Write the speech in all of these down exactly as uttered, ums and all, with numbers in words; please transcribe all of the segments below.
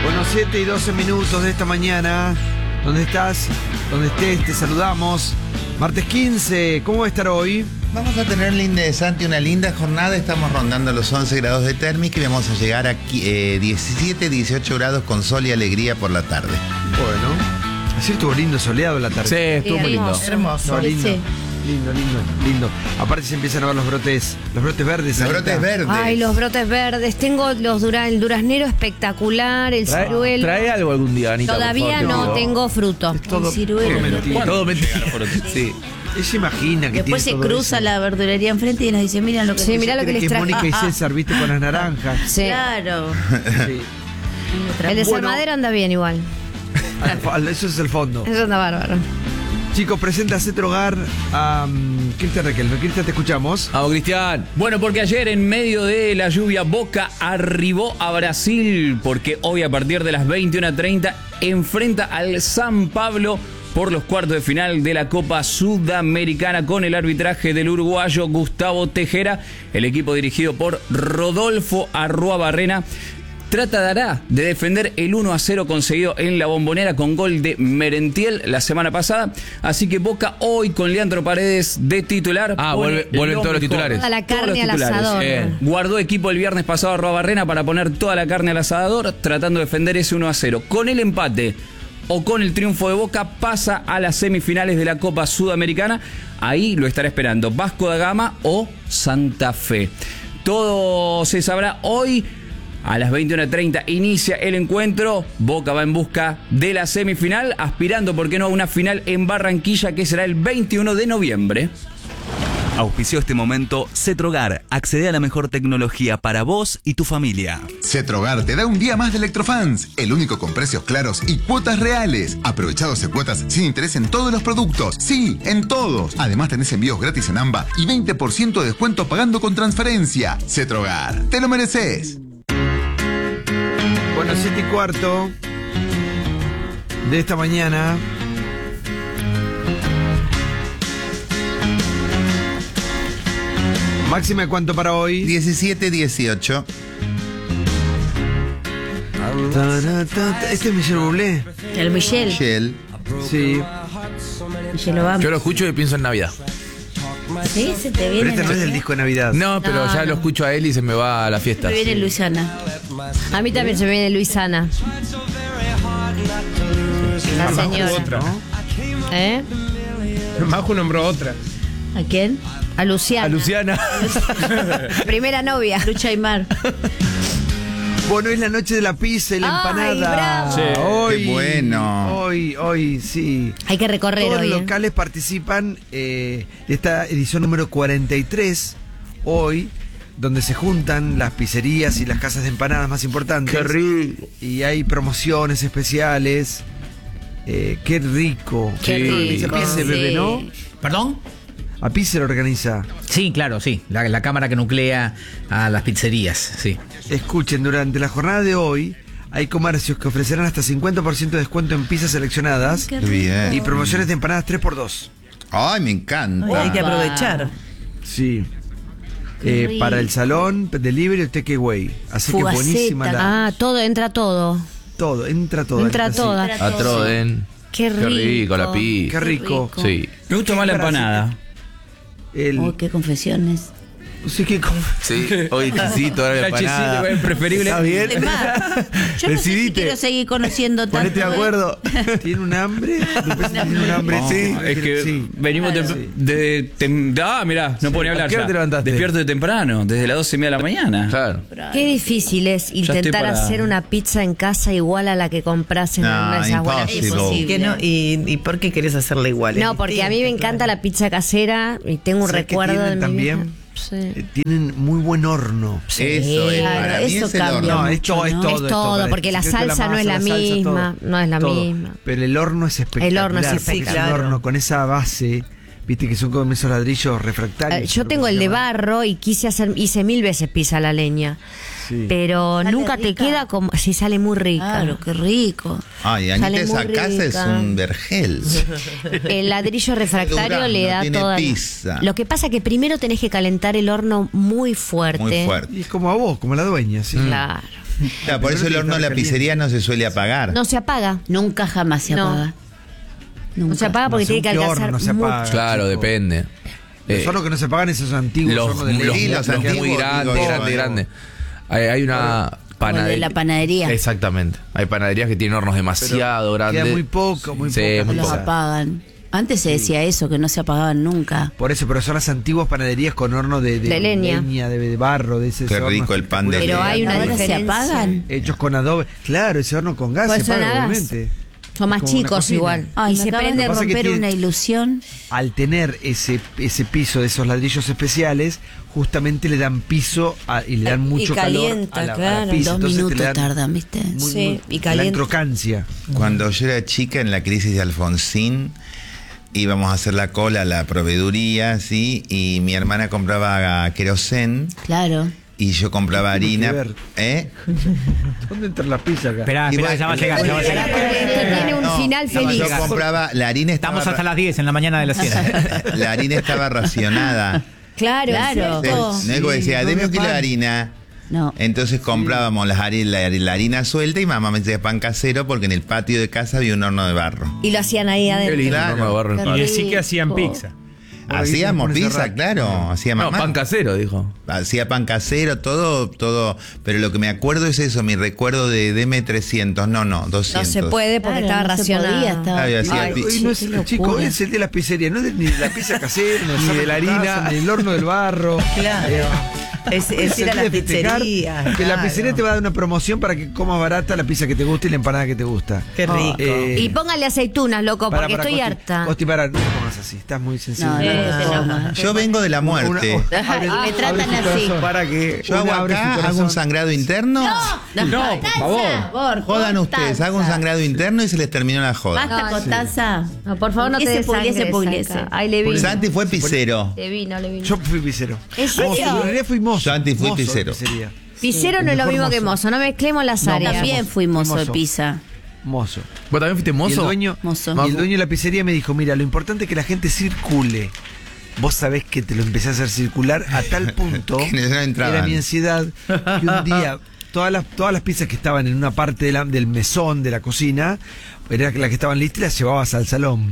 Bueno, siete y doce minutos de esta mañana. ¿Dónde estás? ¿Dónde estés? Te saludamos. Martes quince, ¿cómo va a estar hoy? Vamos a tener linda de Santi, una linda jornada. Estamos rondando los once grados de térmica y vamos a llegar a eh, diecisiete, dieciocho grados con sol y alegría por la tarde. Bueno, ayer estuvo lindo, soleado la tarde. Sí, estuvo muy lindo. Hermoso. No, lindo, Sí. lindo, lindo, lindo. Aparte se empiezan a ver los brotes, los brotes verdes. Los ahorita. brotes verdes. Ay, los brotes verdes. Tengo los dura, el duraznero espectacular, el Trae, ciruelo. trae algo algún día, Anita. Todavía por favor, te no pido. tengo fruto. Es todo, El ciruelo. todo mentira. Todo mentira. Sí. Ella se imagina que Después se tiene todo cruza eso. la verdulería enfrente y nos dice, miren lo que Sí, te- mirá lo que Cree les es traje. Mónica y Ah, ah. César, viste, con las naranjas. Sí. Claro. Sí. El de Bueno. Salmadero anda bien igual. Al fo- Eso es el fondo. Eso anda bárbaro. Chicos, presenta a Cetrogar a um, Cristian Requelme. Cristian, te escuchamos. Vamos, Cristian. Bueno, porque ayer en medio de la lluvia Boca arribó a Brasil, porque hoy a partir de las veintiuna treinta enfrenta al San Pablo por los cuartos de final de la Copa Sudamericana con el arbitraje del uruguayo Gustavo Tejera. El equipo dirigido por Rodolfo Arruabarrena tratará de defender el uno a cero conseguido en la Bombonera con gol de Merentiel la semana pasada. Así que Boca hoy con Leandro Paredes de titular. Ah, pone vuelve- vuelven lo todos los mejor. titulares. Toda la Todos carne los al titulares. asador. Eh. Guardó equipo el viernes pasado a Arruabarrena para poner toda la carne al asador, tratando de defender ese uno a cero. Con el empate o con el triunfo de Boca pasa a las semifinales de la Copa Sudamericana. Ahí lo estará esperando Vasco da Gama o Santa Fe. Todo se sabrá hoy. A las veintiuna treinta inicia el encuentro. Boca va en busca de la semifinal, aspirando, ¿por qué no?, a una final en Barranquilla que será el veintiuno de noviembre. Auspició este momento Cetrogar. Accede a la mejor tecnología para vos y tu familia. Cetrogar te da un día más de Electrofans, el único con precios claros y cuotas reales. Aprovechá doce cuotas sin interés en todos los productos. Sí, en todos. Además tenés envíos gratis en AMBA y veinte por ciento de descuento pagando con transferencia. Cetrogar, te lo mereces. Bueno, siete y cuarto de esta mañana. Máxima de cuánto para hoy. diecisiete, dieciocho. Este es Michel Bublé. El Michel. Shell. Sí. Michel Obama. Yo lo escucho y pienso en Navidad. Sí, se te Pero viene. este no es del disco de Navidad. No, pero No, ya no. lo escucho a él y se me va a la fiesta. Se viene Luisiana. A mí también se me viene Luisana. La señora. Otra. ¿Eh? Majo nombró otra. ¿A quién? A Luciana. A Luciana. Primera novia. Lucha Aymar. Bueno, es la noche de la pizza y la Ay, empanada. bravo. Sí. Hoy, Qué bueno. Hoy, hoy, sí. Hay que recorrer Todos hoy. los ¿eh? locales participan eh, de esta edición número cuarenta y tres, hoy, donde se juntan las pizzerías y las casas de empanadas más importantes. Qué rico. Y hay promociones especiales. Eh, qué rico. Qué Sí. rico. Esa pizza se bebe, Sí. ¿no? ¿Perdón? A Pizza lo organiza. Sí, claro, sí. La, la cámara que nuclea a las pizzerías, sí. Escuchen, durante la jornada de hoy hay comercios que ofrecerán hasta cincuenta por ciento de descuento en pizzas seleccionadas Qué Bien. y promociones de empanadas tres por dos. Ay, me encanta. Hay que aprovechar. Sí. Qué Eh, rico. para el salón, delivery o takeaway. Así que Fugaceta. buenísima la, Ah, todo, entra todo. todo, entra todo. Entra así. toda. Entra A Troden. Qué rico. Qué rico la pi. Qué rico. Sí. Me gusta más la empanada. El, Oh, qué confesiones. no sé qué com- Sí. Hoy exquisito, ahora la Cachecito, empanada. es preferible. ¿Está bien? Es más, yo no sé si Decidite. quiero seguir conociendo tanto. Ponete de acuerdo. ¿Tiene un hambre? Me parece que tiene un hambre. No, sí. es que Sí. venimos Claro. tem- de, tem- ah, mirá, no puedo ni ¿A hablar qué hora ya. te levantaste? Despierto de temprano, desde las doce y media de la mañana. Claro. Qué difícil es estoy intentar para- hacer una pizza en casa igual a la que compras en No, una de esas buenas imposible. pizzas. Imposible. ¿Qué no? ¿Y, ¿Y por qué querés hacerla igual? Es No, porque a mí me distinto, encanta claro. la pizza casera y tengo un ¿Sabes qué recuerdo de tienen mi también? vieja. Sí. Eh, Tienen muy buen horno. Eso es, claro, para mí eso es el cambia. horno. No, es todo, es ¿no? todo. Es todo, para el porque la secreto de salsa no es la salsa, misma, todo, no es la todo. misma. Pero el horno es espectacular. El horno es porque espectacular. un horno con esa base, viste que son como esos ladrillos refractarios. Eh, Yo tengo el de barro y quise hacer, hice mil veces pizza a la leña. Sí. Pero ¿Sale nunca te rica? queda como. Sí, sale muy rica. Claro, qué rico. Ay, Sale Anita, esa muy casa es rica. un vergel. El ladrillo refractario Durazno, le da tiene toda. pizza. Lo que pasa que primero tenés que calentar el horno muy fuerte. Muy fuerte. Y es como a vos, como la dueña, sí. Claro. Claro, por eso el horno de la pizzería no se suele apagar. No se apaga. Nunca jamás se No. apaga. No se apaga porque No sé, tiene que ¿qué alcanzar horno se mucho. apaga? Claro, chico. depende. Los Eh, hornos que no se pagan esos antiguos los, hornos de los, leña. los los muy antiguos, grandes, digo yo, grandes, eh. grandes. Hay, hay una Como el de panadería. la panadería. Exactamente. Hay panaderías que tienen hornos demasiado grandes. Queda muy poco, muy Sí, poca muy Los pizza. apagan. Antes se decía eso, que no se apagaban nunca. Por eso, pero son las antiguas panaderías con horno de, De leña. de, de barro, de ese Qué horno rico el pan de Pero leña. hay una Ahora se diferencia. apagan. hechos con adobe. Claro, ese horno con gas Pues se son paga, a gas. obviamente. Son más Es como una chicos cocina. igual. Ay, y me se acaban prende de pasa que romper tiene- una ilusión. Al tener ese, ese piso de esos ladrillos especiales, justamente le dan piso a- y le dan Y mucho calienta, calor a la, a la claro. pizza. Dos Entonces te minutos le dan tardan, ¿viste? muy- Sí, muy- y la calienta. crocancia. Cuando yo era chica, en la crisis de Alfonsín, íbamos a hacer la cola a la proveeduría, ¿sí? Y mi hermana compraba querosén Claro. y yo compraba harina. que ver? ¿Eh? ¿Dónde entra la pizza acá? Esperá, Y esperá, bueno, ya va a llegar, ya va a Porque llegar. esto tiene un No, final no, feliz. yo compraba, la harina estaba, Estamos hasta las diez en la mañana de la cena. la harina estaba racionada. Claro, Claro. ¿cierto? Entonces, Nego decía, deme un kilo de harina. No. Entonces comprábamos la, hari- la, la harina suelta y mamá me decía pan casero porque en el patio de casa había un horno de barro. Y lo hacían ahí Qué adentro. lindo, Claro. horno de barro en Qué pan. Y decí rico. que hacían pizza. Hacíamos Ahí se pone pizza, cerrado. claro. Hacía No, mamá. pan casero, dijo. Hacía pan casero, todo, todo. Pero lo que me acuerdo es eso, mi recuerdo de D M trescientos. No, no, No doscientos. se puede porque Claro, estaba no se racionada. podía, estaba- Ah, y hacía Ay, pi- hoy no es, Qué chico, locura. es el de la pizzería, no es de- ni de la pizza casera, ni Ni de la harina. ni del horno del barro. Claro. Es, es Se ir a la quiere festejar pizzería. Que la claro. pizzería te va a dar una promoción para que comas barata la pizza que te gusta y la empanada que te gusta. Qué rico. Eh, Y póngale aceitunas, loco, para, porque para, estoy Costi, harta. Costi, para, no te pongas así, estás muy sensible. No, no, Eh, no, no. Yo vengo de la muerte. Una- Ay, abre- me abre tratan tu así. corazón. Para que Yo hago una abre su acá, hago corazón. un sangrado interno. No, por favor. Jodan ustedes, hago un sangrado interno y se les terminó la joda. Basta con Sí. taza. No, por favor, no te Pugliese, des pugliese, sangre, pugliese. Sanca. Ahí le vino. Santi fue pizzero. Le vino, le vino. Yo fui pizzero. ¿En serio? Mozo, en realidad fui mozo. Santi fue Mozo de pizzero. pizzería. Pizzero Sí, no es el lo mejor mismo que mozo. mozo, no mezclemos las No, áreas. También fuimos Mozo. de pizza. Mozo. ¿Vos también fuiste Y el mozo? dueño, Mozo. y el dueño de la pizzería me dijo, mira, lo importante es que la gente circule. Vos sabés que te lo empecé a hacer circular a tal punto, Que no entraban. era mi ansiedad, que un día todas las, todas las pizzas que estaban en una parte de la- del mesón de la cocina, era las que estaban listas y las llevabas al salón.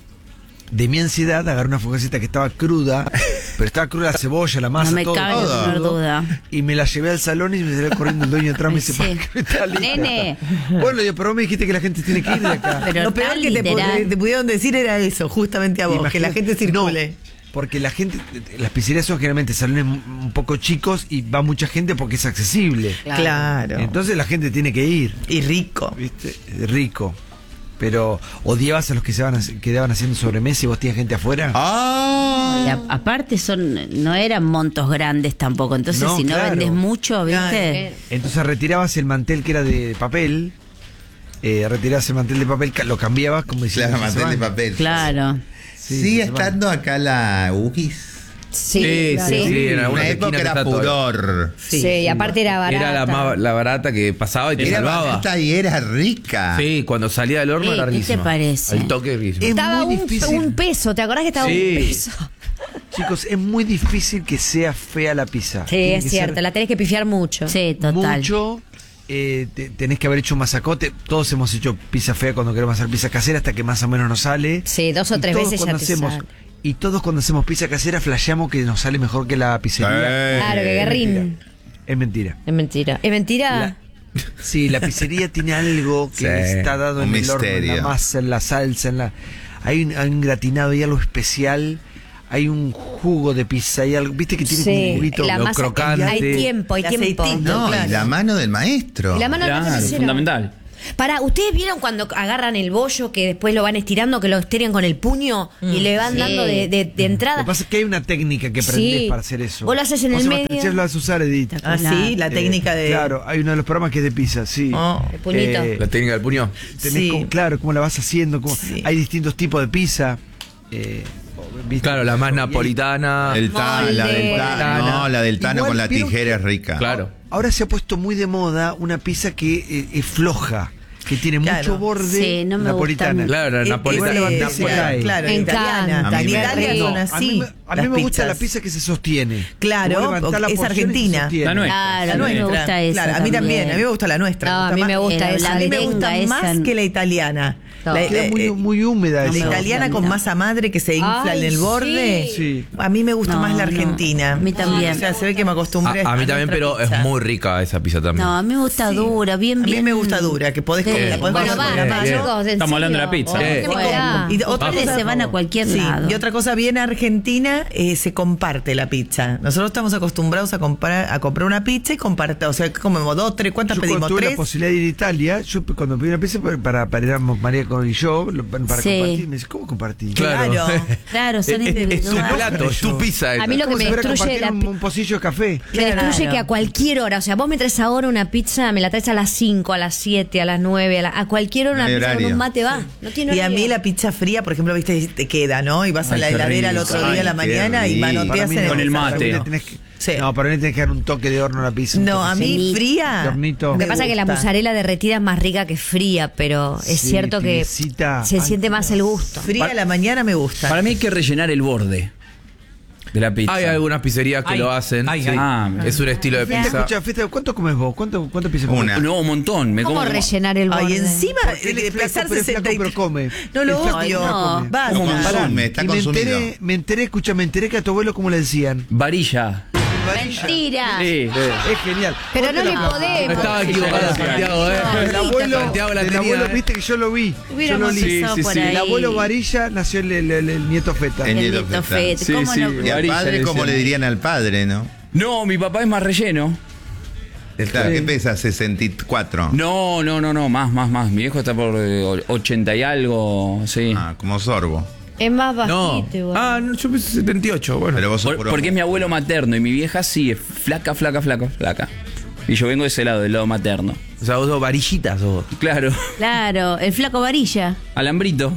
De mi ansiedad agarré una fugacita que estaba cruda, pero estaba cruda la cebolla, la masa, No me todo, cabe todo la menor crudo, duda. y me la llevé al salón y me salió corriendo el dueño atrás y me dice, Sí. "¿Para qué está lista?". Nene. Bueno, le digo, pero vos me dijiste que la gente tiene que ir de acá. Pero Lo peor tan que te, literal. pu- te pudieron decir era eso, justamente a vos, que la Imagínate- gente circule. No, porque la gente, las pizzerías son generalmente salones un poco chicos y va mucha gente porque es accesible. Claro. Entonces la gente tiene que ir, Y rico. ¿viste? Rico. Pero odiabas a los que se van quedaban haciendo sobremesa y vos tenías gente afuera. ¡Ah! Y a- aparte son, no eran montos grandes tampoco, entonces No, si no claro. vendes mucho, ¿viste? Entonces retirabas el mantel que era de papel, eh, retirabas el mantel de papel, ca- lo cambiabas como diciendo. Claro, "Se mantel de van". papel. Claro. Sí, Sigue se van. estando acá la Ugis. Sí, Sí, claro. sí, sí, en Una algunas época esquinas era está todo. furor. Sí, y aparte era barata. Era la, más- la barata que pasaba y te Era salvaba. barata y era rica. Sí, cuando salía del horno Sí, era ¿qué te riquísima. parece? Al toque riquísimo. Es Estaba muy un, difícil. un peso, ¿te acordás que estaba Sí. un peso? Chicos, es muy difícil que sea fea la pizza. Sí, Tiene es que cierto, ser la tenés que pifiar mucho. Sí, total. mucho. eh, te- tenés que haber hecho un masacote. Todos hemos hecho pizza fea cuando queremos hacer pizza casera hasta que más o menos nos sale. Sí, dos o Y tres todos veces ya cuando te hacemos, sale. Y todos cuando hacemos pizza casera flasheamos que nos sale mejor que la pizzería. Claro, que guerrín. Es mentira. Es mentira. ¿Es mentira? La- sí, la pizzería tiene algo que Sí, está dado un en el horno, en la misterio. masa, en la salsa, en la. Hay un, hay un gratinado, hay algo especial. Hay un jugo de pizza, hay algo, viste que tiene como un Sí, juguito la lo masa, crocante. hay tiempo, hay El tiempo. aceitito. No, Claro. y la mano del maestro. Y la mano del Claro, maestro. fundamental. Para, ¿ustedes vieron cuando agarran el bollo que después lo van estirando, que lo estiran con el puño y le van Sí. dando de, de- de Lo entrada? que pasa es que hay una técnica que aprendés Sí. para hacer eso. Vos lo haces en Vos el en medio. Masterchef lo vas a usar, Edith. Ah, sí, la Eh, técnica de. Claro, hay uno de los programas que es de pizza, sí. Oh. El puñito. La técnica del puño. tenés Sí. como- claro, cómo la vas haciendo. Cómo, Sí. Hay distintos tipos de pizza. eh, ¿viste? Claro, la más Y hay- napolitana. El ta- la del Molde. tano, no, la del tano Igual, con la ¿vieron tijera que- es rica. Claro. Ahora se ha puesto muy de moda una pizza que eh, es floja, que tiene Claro. mucho borde Sí, no me napolitana. gusta. Claro, la Eh, napolitana. eh, Napolitana. Claro, Me italiana. encanta. A mí En me- Italia No, son a mí así. me- A las mí me gusta pizzas. la pizza que se sostiene. Claro, Vos levantás la es porción y se argentina. sostiene. La nuestra. Claro, La a mí me nuestra. gusta esa. Claro, a mí también, a mí me gusta la nuestra. No, a mí me más- gusta eh, esa A mí me gusta merenga, más esa- que la italiana. No. La, Queda la- muy, eh, muy húmeda la esa. italiana con masa madre que se infla Ay, en el borde. sí. A mí me gusta No, más la no. argentina. A mí también. O sea, se ve que me acostumbré A, a mí también, nuestra pero pizza. es muy rica esa pizza también. No, a mí me gusta Sí. dura, bien, A mí bien. me gusta dura, que podés Sí. comer. La podés Bueno, comer con la basta, mano. chicos, en Estamos hablando de la serio. pizza. Sí. ¿Qué me da? Y otra Ustedes cosa, se van a cualquier sí, lado. y otra cosa bien argentina, eh, se comparte la pizza. Nosotros estamos acostumbrados a comprar a comprar una pizza y compartir. O sea, comemos dos, tres, ¿cuántas Yo cuando pedimos? tuve la Tres. posibilidad de ir a Italia, yo cuando pedí una pizza para, para ir a María con y yo, lo- para Sí. compartir, me dice, ¿cómo compartir? Claro. Claro. Claro, son Es, es tu individuales. plato, es tu pizza. esa. A mí lo que Como me si fuera destruye compartir la un, pi- un pocillo de café. Me destruye Claro. que a cualquier hora, o sea, vos me traes ahora una pizza, me la traes a las cinco, a las siete, a las nueve, a, la- a cualquier hora No una hay pizza con horario. un mate va. No tiene Y a mí horario. la pizza fría, por ejemplo, viste, te queda, ¿no? Y vas a Ay, la qué heladera al rico. otro día a la Ay, mañana qué y rico. manoteas mí en no, Con el el mate. para mí le tenés que- Sí. No, para mí le tenés que dar un toque de horno a la pizza. un No, a mí toquecito. fría. De hornito. Lo que me pasa es que la gusta. mozzarella derretida es más rica que fría, pero es Sí, cierto que tibiecita. se Ay, siente más el gusto. Fría a la mañana me gusta. Para mí hay que rellenar el borde de la pizza. Hay algunas pizzerías que Ay, lo hacen. ay, sí. ay. Ah, Es un estilo de Ya. pizza. Escucha, Feta, ¿cuánto comes vos? ¿Cuánto, cuánto pizza comes? Una. No, un montón. Me ¿Cómo como rellenar el borde? Ay, encima Porque él de es flaco, pesar pero es flaco, sesenta y pero come. No lo Es flaco, odio. pero no. come. Basta. Lo Pará, consume, está y me consumido. enteré, me enteré, escucha, me enteré que a tu abuelo, ¿cómo le decían? varilla. Mentira. Sí. Es genial. Pero Vos no te le la- podemos. Estaba equivocado Santiago, eh. El abuelo, Santiago la el tenía, abuelo, eh. viste que yo lo vi. Yo lo Hubiéramos leí. empezado por ahí. El abuelo Varilla nació el, el- el- el nieto Feta. El El nieto nieto Feta. Fete, Sí, ¿cómo sí. no? Y al Varilla padre, le como decían. le dirían al padre, ¿no? No, mi papá es más relleno. Claro, ¿qué pesa? sesenta y cuatro. No, no, no, no, más, más, más. Mi viejo está por eh, ochenta y algo, sí. Ah, como sorbo. Es más No. bajito igual. Ah, no, yo pensé setenta y ocho. Bueno. Pero vos sos Por- puro- porque es mi abuelo materno y mi vieja sí, es flaca, flaca, flaca, flaca. Y yo vengo de ese lado, del lado materno. O sea, vos sos varillitas sos. Claro, Claro, el flaco varilla. alambrito.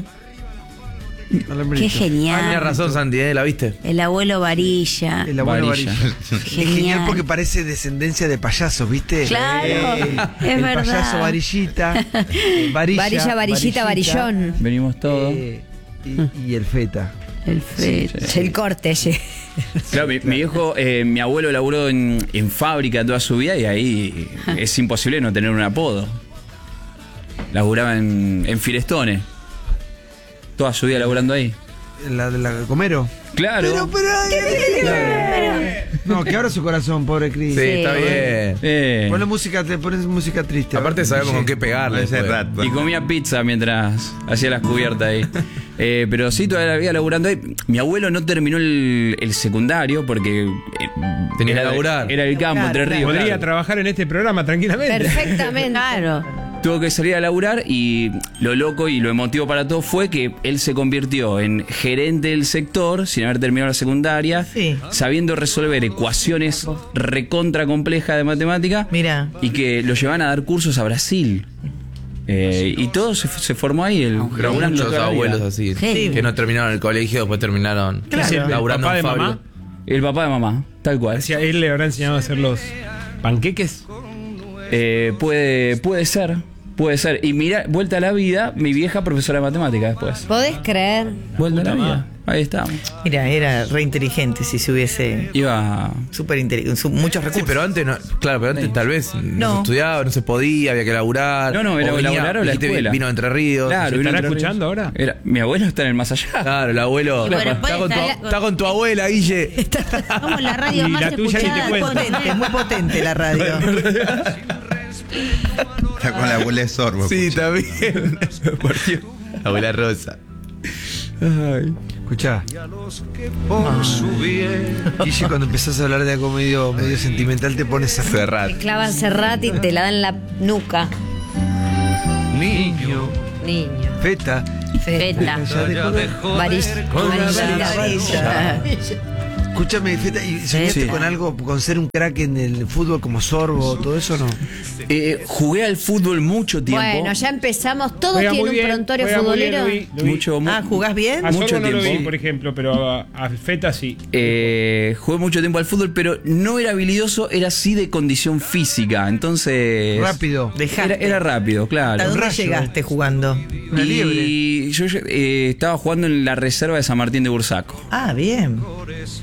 Qué Ah, genial. tenés razón, Santi, ¿eh? ¿La viste? El abuelo varilla. El abuelo Varilla. Varilla. Es genial Genial. porque parece descendencia de payasos, ¿viste? Claro, es el verdad. payaso Varillita. eh, Varilla, Varilla, varillita, varillón. Venimos todos. eh, y, y el Feta. El fete. El corte, ye. Claro, mi, mi viejo, eh, mi abuelo laburó en, en fábrica toda su vida y ahí es imposible no tener un apodo. Laburaba en, en Firestone. Toda su vida laburando ahí. La de la Comero. Claro. Pero, pero, ay, no, que abra su corazón, pobre Cris. Sí, está bien. Eh, Ponle música, te pones música triste. Aparte sabemos con qué pegarle. Ese después. rato. y comía pizza mientras hacía las cubiertas ahí. Eh, pero sí, toda la vida laburando ahí. Mi abuelo no terminó el, el secundario porque eh, Tenía que era, laburar. era el campo, Claro, Entre Ríos. Podría claro. trabajar en este programa tranquilamente. Perfectamente. Claro. Tuvo que salir a laburar y lo loco y lo emotivo para todo fue que él se convirtió en gerente del sector sin haber terminado la secundaria, Sí. sabiendo resolver ecuaciones recontra complejas de matemática Mira. y que lo llevan a dar cursos a Brasil. Eh, y todo se, se formó ahí, el Pero laburando muchos toda la vida. abuelos así. Sí. Que no terminaron el colegio, después terminaron Claro. laburando ¿El en papá de fábrica. mamá? El papá de mamá, tal cual. Si a él le habrá enseñado a hacer los panqueques. Eh, puede, puede ser, puede ser. Y mira, vuelta a la vida, mi vieja profesora de matemática después. ¿Podés creer? Vuelta a la Puta vida. madre. Ahí estamos. Mira, era re inteligente si se hubiese. Iba. Súper inteligente. Muchos recursos. Sí, pero antes no, claro, pero antes tal vez no, No. se estudiaba, no se podía, había que laburar. No, no, era o venía, laburar o la dijiste, escuela. Vino de Entre Ríos. Claro, ¿Se vino estará Entre Ríos. escuchando ahora? Era, mi abuelo está en el más allá. Claro, el abuelo. Y bueno, está, puede con tu, estar- está con tu abuela, Guille. Somos la radio Y más la tuya ni te escuchada. Muy cuento. potente, muy potente la radio. Está con la abuela de sorbo. Sí, escucha. también. La abuela Rosa. Escuchá. Guille, cuando empezás a hablar de algo medio, medio sentimental, te pones a Ferrat. Te clavan Serrat y te la dan en la nuca. Niño, Niño. Feta. Feta. Ya dejó de- Varilla. Varillita. Varilla. Escúchame, Feta, ¿y soñaste Sí. con algo, con ser un crack en el fútbol como Sorbo, todo eso no? Eh, jugué al fútbol mucho tiempo. Bueno, ya empezamos. Todos Juega muy tienen un bien, prontuario juega muy bien, futbolero. lo vi, lo vi. Mucho, mu- Ah, ¿jugás bien? A mucho Sorbo no lo vi, tiempo. por ejemplo, pero a, a Feta sí. Eh, jugué mucho tiempo al fútbol, pero no era habilidoso, era así de condición física. Entonces. Rápido. Dejaste. Era, era rápido, ¿Hasta claro. dónde rayo. llegaste jugando? Una liebre. Y yo eh, estaba jugando en la reserva de San Martín de Bursaco. Ah, bien.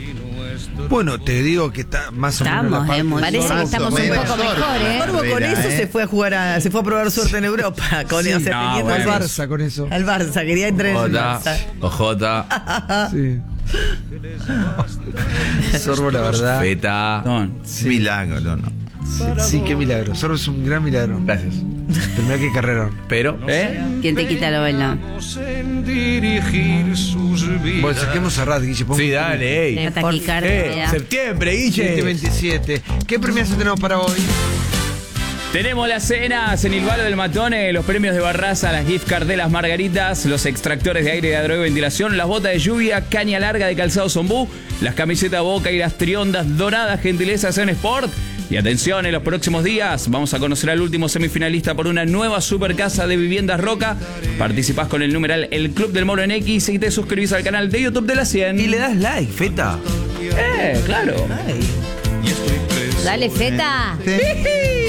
Bueno, te digo que está más o menos. Estamos, la parte eh, muy de- Parece que Más estamos o un menos. poco mejor, ¿eh? Sorbo con Vera, eso ¿eh? se fue a jugar a, se fue a probar suerte en Europa. Con, Sí, o sea, no, teniendo Al el bueno. Barça con eso. Al Barça, quería entrar en el Ojota, Barça. ojota, Sí. Sorbo, la verdad. Feta. No. Milagro, no. Sí, sí, qué milagro. Sorbo es un gran milagro. Gracias. Pero mirá qué carrerón. Pero, ¿Eh? ¿Quién te quita lo bailado? Bueno, saquemos a Rat, Guille. sí, dale, ey. La taquicardia me Eh, da. septiembre, Guille. veintisiete. ¿Qué premiazo tenemos para hoy? Tenemos las cenas en el Balo del Matone, los premios de Barraza, las gift cards de las Margaritas, los extractores de aire de Adrogué Ventilación, las botas de lluvia, caña larga de calzado Zombú, las camisetas Boca y las triondas doradas gentilezas en Sport. Y atención, en los próximos días vamos a conocer al último semifinalista por una nueva super casa de viviendas Roca. Participás con el numeral El Club del Moro en X y te suscribís al canal de YouTube de la cien. Y le das like, Feta. Eh, claro. Ay. Dale, Feta. Sí.